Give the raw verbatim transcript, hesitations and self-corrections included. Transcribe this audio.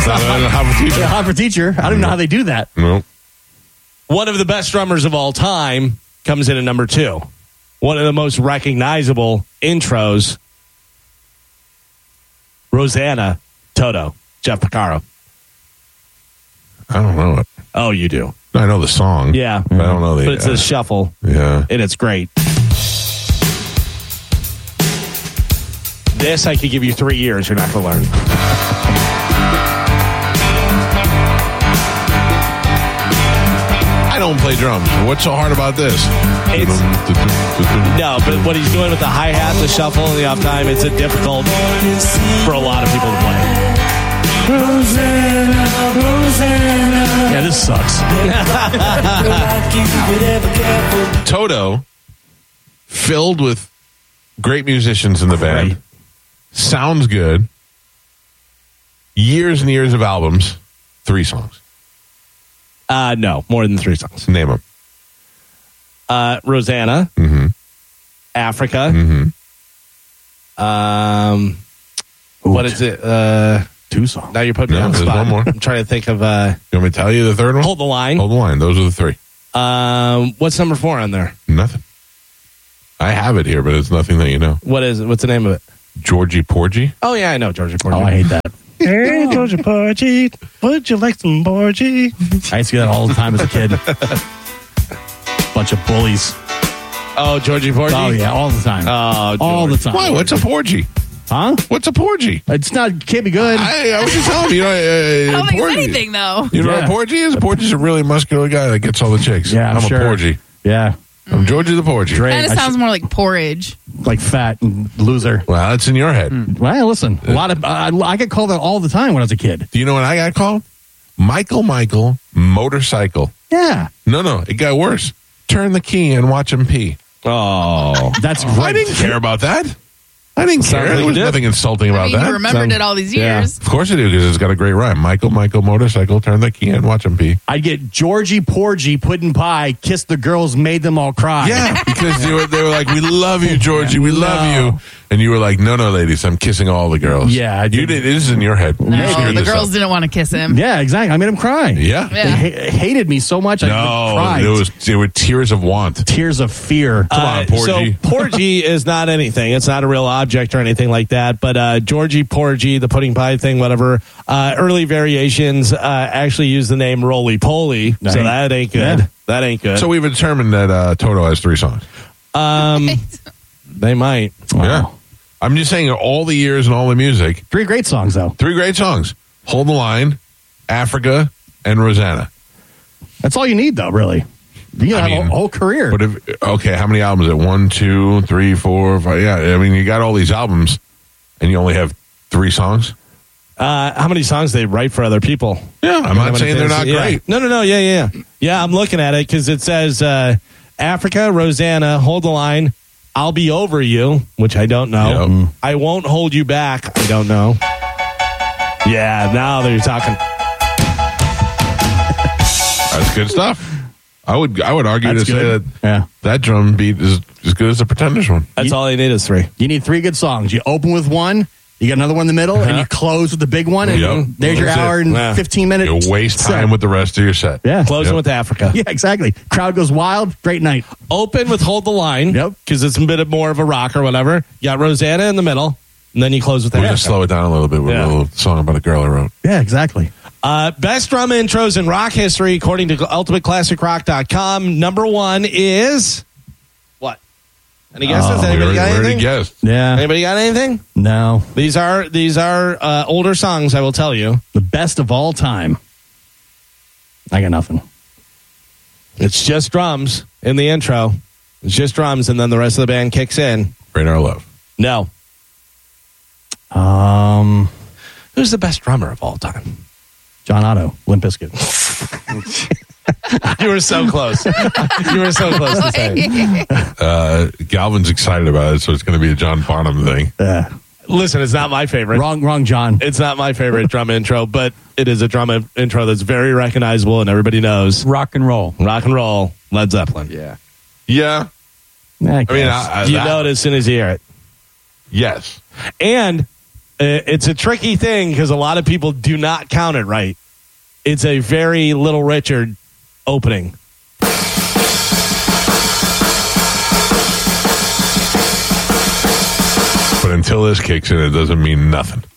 Hot for Teacher. Yeah, Hot for Teacher. I don't even know how they do that. Nope. One of the best drummers of all time comes in at number two. One of the most recognizable intros, Rosanna, Toto, Jeff Porcaro. I don't know it. Oh, you do. I know the song. Yeah. But I don't know the... But it's uh, a shuffle. Yeah. And it's great. This, I could give you three years. You're not going to learn. I don't play drums. What's so hard about this? It's, no, but what he's doing with the hi-hat, the shuffle, and the off time, it's a difficult for a lot of people to play. Rosanna, Rosanna. Yeah, this sucks. Toto, filled with great musicians in the band. Right. Sounds good. Years and years of albums. Three songs. Uh, no, more than three songs. Name them. Uh, Rosanna, Mm-hmm. Africa. Mm-hmm. Um, what is it? Uh, Two songs. now you're putting me No, on the there's spot. one more. I'm trying to think of uh, You want me to tell you the third one? Hold the Line. Hold the line. Those are the three. Um, what's number four on there? Nothing. I have it here, but it's nothing that you know. What is it? What's the name of it? Georgie Porgy. Oh yeah, I know Georgia Porgy. Oh, I hate that. Hey, Georgia Porgy, would you like some Porgy? I used to get that all the time as a kid. Bunch of bullies. Oh, Georgie Porgy. Oh, yeah, all the time. Oh, all the time. Why? What's a porgy? Huh? What's a porgy? It's not, can't be good. I, I was just telling you, you know, uh, I don't think it's porgy. anything, though. You know Yeah. what a porgy is? A porgy's a really muscular guy that gets all the chicks. Yeah, I'm I'm sure. a porgy. Yeah. I'm Georgie the porgy. Great. Kind of I sounds more like porridge. Like fat and loser. Well, that's in your head. Well, listen, a lot of uh, I get called that all the time when I was a kid. Do you know what I got called? Michael Michael Motorcycle. Yeah, No, no, it got worse. Turn the key and watch him pee. Oh, that's I great. didn't care about that. I didn't Sounds care. like There you was did. nothing insulting I about mean, that. you remembered Sounds- it all these yeah. years. Of course I do, because it's got a great rhyme. Michael Michael Motorcycle, turn the key and watch him pee. I'd get Georgie Porgy, pudding pie, kiss the girls, made them all cry. Yeah, because they were, they were like, we love you, Georgie. We love No. you. And you were like, no, no, ladies, I'm kissing all the girls. Yeah, I You did. did. This is in your head. You No, screwed the this girls up. didn't want to kiss him. Yeah, exactly. I made them cry. Yeah. They Yeah. ha- hated me so much. I No, cried. there was there were tears of want. Tears of fear. Come on, Porgy. So Porgy is not anything. It's not a real object or anything like that. But uh, Georgie Porgy, the pudding pie thing, whatever. Uh, early variations uh, actually use the name Roly Poly. So Right. that ain't good. Yeah. That ain't good. So we've determined that uh, Toto has three songs. um, they might. Wow. Yeah. I'm just saying, all the years and all the music, Three great songs, though. three great songs. Hold the Line, Africa, and Rosanna. That's all you need, though, really. You I have mean, a whole career. But if, okay, how many albums? Is it one, two, three, four, five? Yeah, I mean, you got all these albums, and you only have three songs. Uh, how many songs they write for other people? Yeah, I'm How not many saying they're things- not yeah. great. No, no, no. Yeah, yeah, yeah. Yeah, I'm looking at it because it says uh, Africa, Rosanna, Hold the Line, I'll Be Over You, which I don't know. Yep. I Won't Hold You Back. I don't know. Yeah, now they're talking. That's good stuff. I would I would argue That's to say good. that Yeah. that drum beat is as good as the Pretenders one. That's all I need is three. You need three good songs. You open with one, you got another one in the middle, and you close with the big one, and Yep. there's your That's it. hour and Yeah. fifteen minutes. You waste set. time with the rest of your set. Yeah. Closing Yep. with Africa. Yeah, exactly. Crowd goes wild. Great night. Open with Hold the Line. Yep. Because it's a bit of more of a rock or whatever. You got Rosanna in the middle, and then you close with We'll Africa. just slow it down a little bit with Yeah. a little song about a girl I wrote. Yeah, exactly. Uh, best drum intros in rock history, according to ultimate classic rock dot com. Number one is what? Any guesses? Oh, We Anybody already, got we already anything? guessed. Yeah. Anybody got anything? No. These are these are uh, older songs. I will tell you. The best of all time. I got nothing. It's just drums in the intro. It's just drums, and then the rest of the band kicks in. Radar Love. No, Um, who's the best drummer of all time? John Otto, Limp Bizkit. You were so close. You were so close to saying. Uh, Galvin's excited about it, so it's going to be a John Bonham thing. Yeah. Listen, it's not my favorite. Wrong, wrong, John. It's not my favorite drum intro, but it is a drum in- intro that's very recognizable and everybody knows. Rock and roll. Rock and roll, Led Zeppelin. Yeah. Yeah. I, I mean, guess. I, I, You that- know it as soon as you hear it. yes. And It's a tricky thing because a lot of people do not count it right. It's a very Little Richard opening. But until this kicks in, it doesn't mean nothing.